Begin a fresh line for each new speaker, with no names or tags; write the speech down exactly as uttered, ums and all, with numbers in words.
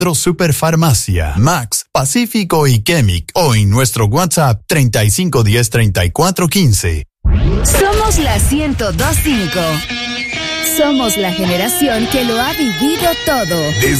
Superfarmacia, Max, Pacífico y Chemic o en nuestro WhatsApp treinta y cinco diez treinta y cuatro quince.
Somos la ciento dos punto cinco. Somos la generación que lo ha vivido todo.
Desde